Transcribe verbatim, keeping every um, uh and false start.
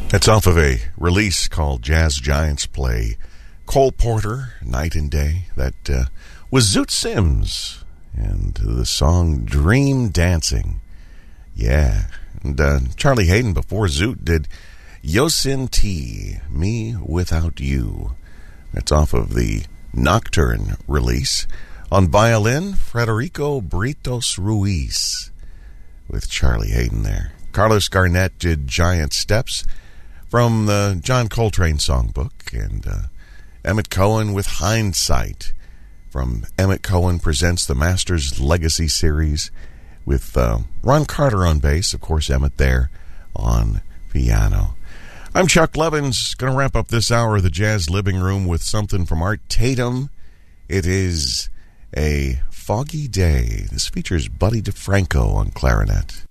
That's off of a release called Jazz Giants Play Cole Porter, Night and Day. That uh, was Zoot Sims and the song Dream Dancing. Yeah. And uh, Charlie Hayden before Zoot did Yosemite, Me Without You. That's off of the Nocturne release. On violin, Federico Britos Ruiz with Charlie Hayden there. Carlos Garnett did Giant Steps from the John Coltrane songbook, and uh, Emmett Cohen with Hindsight from Emmett Cohen Presents the Masters Legacy series with uh, Ron Carter on bass, of course Emmett there on piano. I'm Chuck Levins, going to wrap up this hour of the Jazz Living Room with something from Art Tatum. It is A Foggy Day. This features Buddy DeFranco on clarinet.